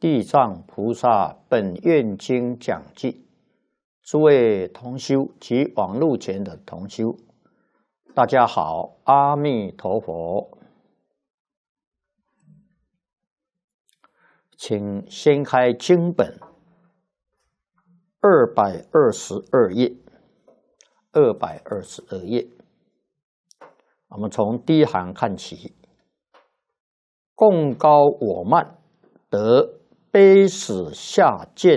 地藏菩萨本愿经讲记，诸位同修及网络前的同修，大家好，阿弥陀佛。请掀开经本222页，222页。我们从第一行看起，共高我慢，得悲死下贱